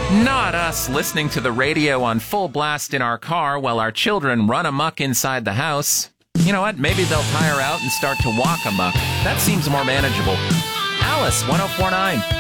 Not us listening to the radio on full blast in our car while our children run amok inside the house. You know what? Maybe they'll tire out and start to walk amok. That seems more manageable. Alice, 1049.